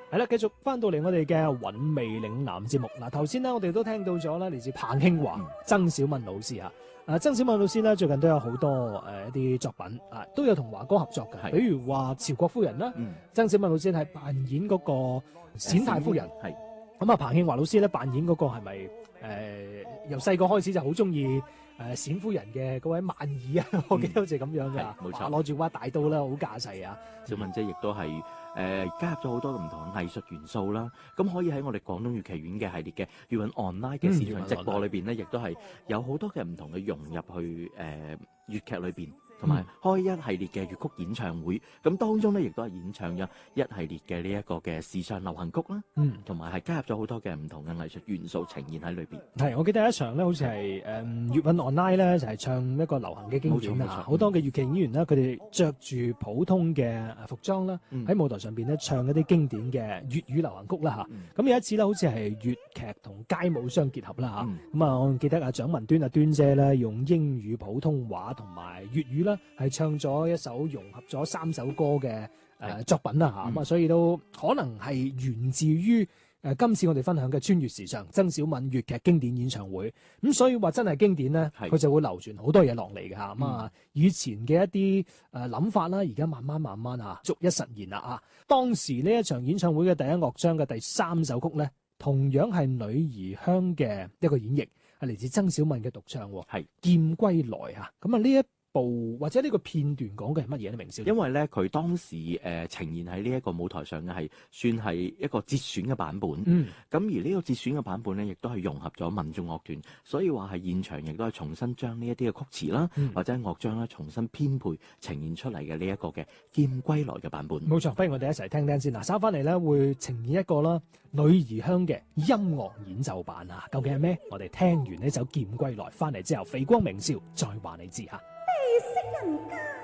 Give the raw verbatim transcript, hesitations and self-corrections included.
係啦，繼續翻到嚟我哋嘅韻味嶺南節目。嗱，頭先呢，我哋都聽到咗啦，嚟自彭興華、曾小敏老師啊。啊，曾小敏老師呢，最近都有好多誒、呃、一啲作品啊，都有同華哥合作嘅。比如話《朝國夫人》啦、嗯，曾小敏老師係扮演嗰個冼太夫人。係咁啊，彭興華老師咧扮演嗰個係咪誒由細個開始就好中意誒冼夫人嘅嗰位曼兒啊？嗯、我記得好似咁樣嘅，冇錯，攞住把大刀啦，好架勢啊！ 小敏姐亦都係。誒、呃、加入咗好多唔同嘅藝術元素啦，咁可以喺我哋廣東粵劇院嘅系列嘅粵韻 online 嘅市場直播裏邊咧，亦、嗯、都係有好多嘅唔同嘅融入去誒、呃、粵劇裏邊，同埋開一系列嘅粵曲演唱會，咁當中咧亦都係演唱咗一系列嘅呢一個嘅時尚流行曲啦，嗯，同埋係加入咗好多嘅唔同嘅藝術元素呈現喺裏邊。 係，我記得一場咧，好似係誒粵韻 online 咧，就係、是、唱一個流行嘅經典啊，好多嘅粵劇演員啦，佢哋着住普通嘅服裝啦，喺、嗯、舞台上邊咧唱一啲經典嘅粵語流行曲啦嚇。咁、嗯、有一次咧，好似係粵劇同街舞相結合啦嚇。咁、嗯、啊，我記得啊，蔣文端啊端姐咧，用英語、普通話同埋粵語啦，係唱咗一首融合咗三首歌嘅誒、呃、作品啦嚇。咁啊、嗯，所以都可能係源自於誒、呃、今次我哋分享嘅穿越時尚曾小敏粵劇經典演唱會。咁所以話真係經典咧，佢就會流傳好多嘢落嚟嘅嚇。咁啊、嗯，以前嘅一啲誒諗法啦，而家慢慢慢慢嚇逐一實現啦啊！當時呢一場演唱會嘅第一樂章嘅第三首曲咧，同樣係女兒香嘅一個演繹，係嚟自曾小敏嘅獨唱，係《劍歸來》啊！咁啊呢一部或者呢個片段講嘅係乜嘢咧？明少， 因為咧佢當時誒、呃、呈現喺呢一個舞台上嘅係算係一個節選嘅版本，嗯，咁而呢個節選嘅版本咧，亦都係融合咗民眾樂團，所以話係現場亦都係重新將呢一啲嘅曲詞啦，嗯、或者樂章啦重新編配呈現出嚟嘅呢一個嘅《劍歸來》嘅版本。 冇錯，不如我哋一齊聽聽先嗱，稍翻嚟咧會呈現一個啦女兒香嘅音樂演奏版啊，究竟係咩？我哋聽完呢首《劍歸來》翻嚟之後，肥光明笑再話你知嚇。 識人家。